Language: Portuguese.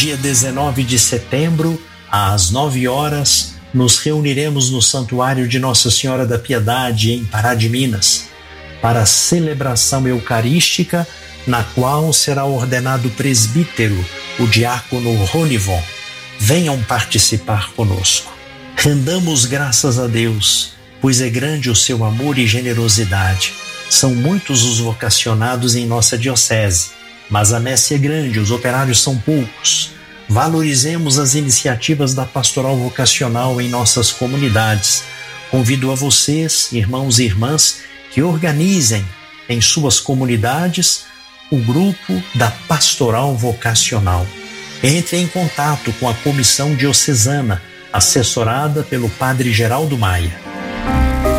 dia 19 de setembro, às 9 horas, nos reuniremos no Santuário de Nossa Senhora da Piedade, em Pará de Minas, para a celebração eucarística, na qual será ordenado presbítero o diácono Ronivon. Venham participar conosco. Rendamos graças a Deus, pois é grande o seu amor e generosidade. São muitos os vocacionados em nossa diocese, mas a messe é grande, os operários são poucos. Valorizemos as iniciativas da pastoral vocacional em nossas comunidades. Convido a vocês, irmãos e irmãs, que organizem em suas comunidades o grupo da pastoral vocacional. Entre em contato com a comissão diocesana, assessorada pelo padre Geraldo Maia.